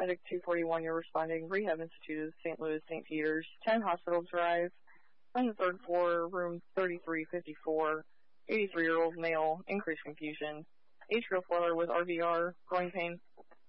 Medic 241, you're responding. Rehab Institute of St. Louis, St. Peter's. 10 Hospital Drive. On the 3rd floor, room 3354. 83-year-old male. Increased confusion. Atrial flutter with RVR. Growing pain.